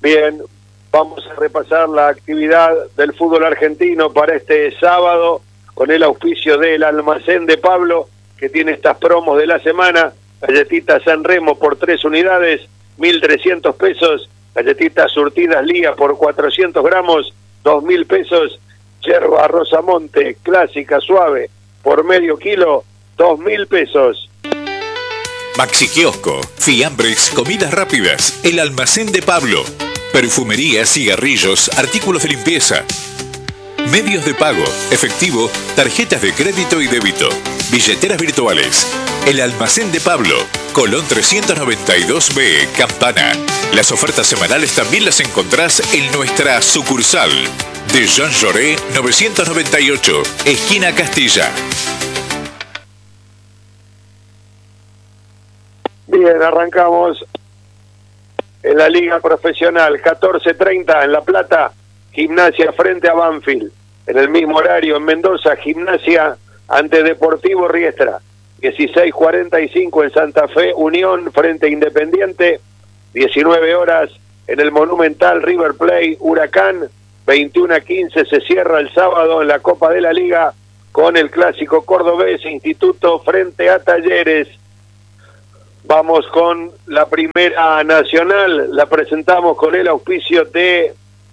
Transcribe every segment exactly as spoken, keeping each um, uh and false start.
Bien, vamos a repasar la actividad del fútbol argentino para este sábado con el auspicio del Almacén de Pablo, que tiene estas promos de la semana. Galletitas San Remo por tres unidades, mil trescientos pesos. Galletitas surtidas Lía por cuatrocientos gramos, dos mil pesos. Yerba Rosamonte, clásica suave, por medio kilo, dos mil pesos. Maxi Kiosco, fiambres, comidas rápidas, el Almacén de Pablo. Perfumería, cigarrillos, artículos de limpieza. Medios de pago, efectivo, tarjetas de crédito y débito. Billeteras virtuales. El Almacén de Pablo, Colón trescientos noventa y dos B, Campana. Las ofertas semanales también las encontrás en nuestra sucursal de Jean Jaurès novecientos noventa y ocho, esquina Castilla. Bien, arrancamos en la Liga Profesional, catorce treinta en La Plata, Gimnasia frente a Banfield. En el mismo horario en Mendoza, Gimnasia ante Deportivo Riestra. dieciséis cuarenta y cinco en Santa Fe, Unión frente a Independiente. diecinueve horas en el Monumental, River Plate, Huracán. veintiuno a quince se cierra el sábado en la Copa de la Liga con el clásico cordobés, Instituto frente a Talleres. Vamos con la Primera Nacional, la presentamos con el auspicio de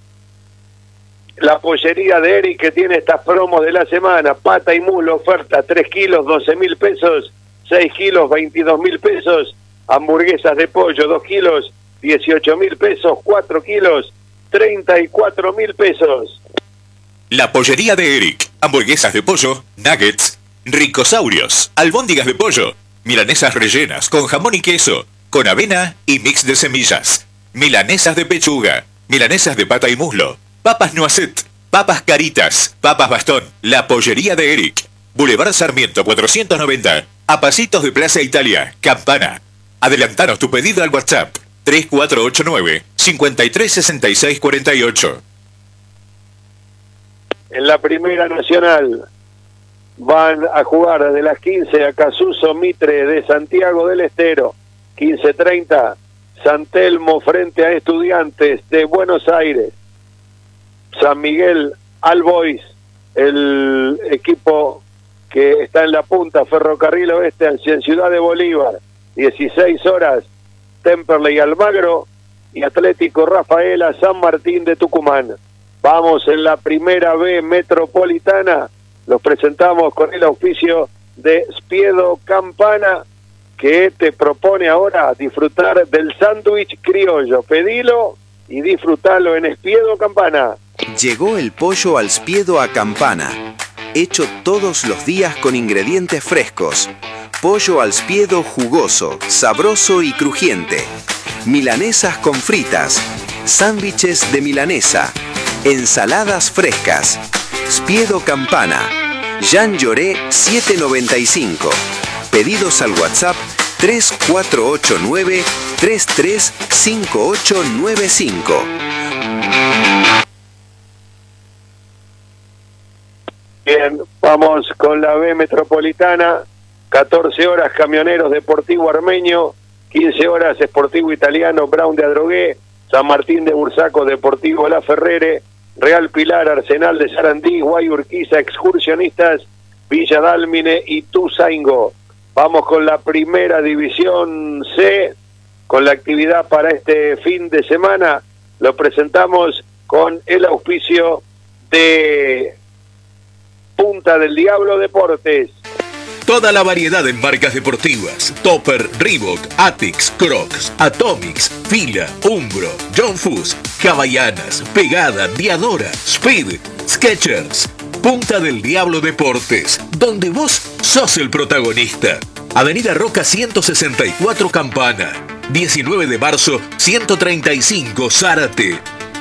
la pollería de Eric, que tiene estas promos de la semana. Pata y muslo, oferta, tres kilos, doce mil pesos, seis kilos, veintidós mil pesos. Hamburguesas de pollo, dos kilos, dieciocho mil pesos, cuatro kilos, treinta y cuatro mil pesos. La pollería de Eric, hamburguesas de pollo, nuggets, ricosaurios, albóndigas de pollo, milanesas rellenas con jamón y queso, con avena y mix de semillas, milanesas de pechuga, milanesas de pata y muslo, papas noisette, papas caritas, papas bastón. La pollería de Eric, Boulevard Sarmiento cuatrocientos noventa, a pasitos de Plaza Italia, Campana. Adelantanos tu pedido al WhatsApp tres cuatro ocho nueve, cinco tres seis seis cuatro ocho. En la Primera Nacional van a jugar desde las quince a Casuso Mitre de Santiago del Estero. quince treinta, San Telmo frente a Estudiantes de Buenos Aires. San Miguel All Boys, el equipo que está en la punta, Ferrocarril Oeste en Ciudad de Bolívar. dieciséis horas, Temperley Almagro y Atlético Rafaela San Martín de Tucumán. Vamos en la Primera B Metropolitana. Los presentamos con el auspicio de Spiedo Campana, que te propone ahora disfrutar del sándwich criollo. Pedilo y disfrutalo en Spiedo Campana. Llegó el pollo al Spiedo a Campana, hecho todos los días con ingredientes frescos. Pollo al Spiedo jugoso, sabroso y crujiente. Milanesas con fritas, sándwiches de milanesa, ensaladas frescas. Spiedo Campana, Jean Jaurès setecientos noventa y cinco. Pedidos al WhatsApp tres cuatro ocho nueve, tres tres cinco ocho nueve cinco. Bien, vamos con la B Metropolitana. catorce horas Camioneros Deportivo Armenio, quince horas Sportivo Italiano Brown de Adrogué, San Martín de Bursaco Deportivo La Ferrere, Real Pilar Arsenal de Sarandí, Guayurquiza Excursionistas, Villa Dálmine y Tuzaingo. Vamos con la Primera División C, con la actividad para este fin de semana. Lo presentamos con el auspicio de Punta del Diablo Deportes. Toda la variedad en marcas deportivas: Topper, Reebok, Atix, Crocs, Atomics, Fila, Umbro, John Fuss, Havaianas, Pegada, Diadora, Speed, Skechers. Punta del Diablo Deportes, donde vos sos el protagonista. Avenida Roca ciento sesenta y cuatro Campana, diecinueve de marzo ciento treinta y cinco Zárate.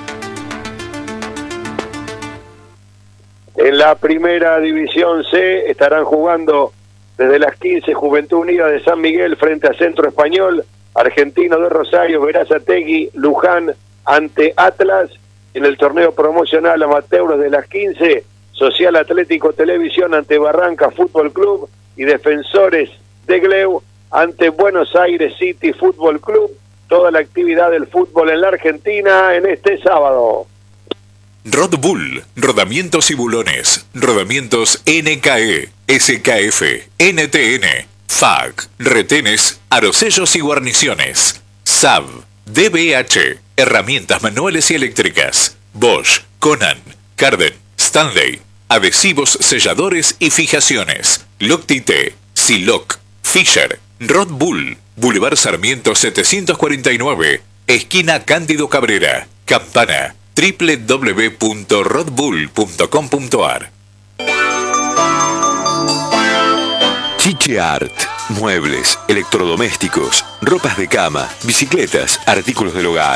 En la Primera División C estarán jugando desde las quince Juventud Unida de San Miguel frente a Centro Español, Argentino de Rosario, Verazategui, Luján ante Atlas. En el torneo promocional amateur de las quince, Social Atlético Televisión ante Barranca Fútbol Club y Defensores de Gleu ante Buenos Aires City Fútbol Club. toda la actividad del fútbol en la Argentina en este sábado. Rod Bull, rodamientos y bulones, rodamientos N K E, S K F, N T N, F A C, retenes, arosellos y guarniciones, S A B, D B H, herramientas manuales y eléctricas, Bosch, Conan, Carden, Stanley, adhesivos, selladores y fijaciones, Loctite, Siloc, Fisher, Rod Bull, Boulevard Sarmiento setecientos cuarenta y nueve, esquina Cándido Cabrera, Campana, doble u doble u doble u punto rod bull punto com punto a r. Chiche Art. Muebles, electrodomésticos, ropas de cama, bicicletas, artículos del hogar.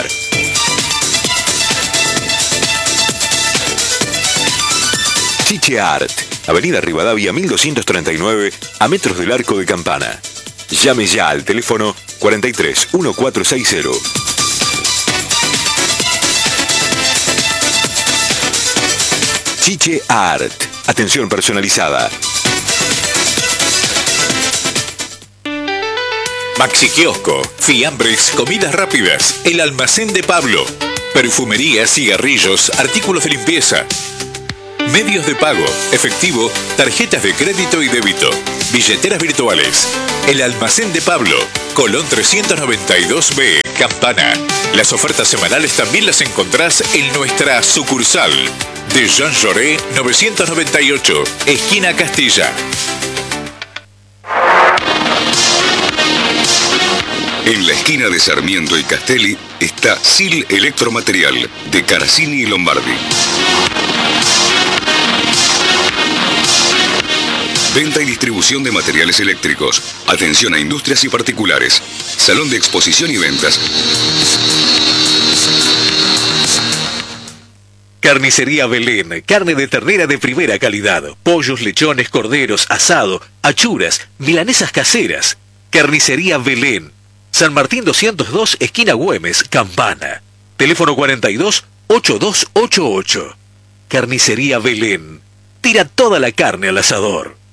Chiche Art. Avenida Rivadavia mil doscientos treinta y nueve, a metros del Arco de Campana. Llame ya al teléfono cuarenta y tres, catorce sesenta. Chiche Art. Atención personalizada. Maxi Kiosco, fiambres, comidas rápidas, el almacén de Pablo, perfumería, cigarrillos, artículos de limpieza, medios de pago, efectivo, tarjetas de crédito y débito, billeteras virtuales, el almacén de Pablo, Colón trescientos noventa y dos B, Campana. Las ofertas semanales también las encontrás en nuestra sucursal de Jean Jaurès novecientos noventa y ocho, esquina Castilla. En la esquina de Sarmiento y Castelli está Sil Electromaterial de Caracini y Lombardi. Venta y distribución de materiales eléctricos. Atención a industrias y particulares. Salón de exposición y ventas. Carnicería Belén. Carne de ternera de primera calidad. Pollos, lechones, corderos, asado, achuras, milanesas caseras. Carnicería Belén. San Martín doscientos dos, esquina Güemes, Campana. Teléfono cuarenta y dos, ochenta y dos ochenta y ocho. Carnicería Belén. Tira toda la carne al asador.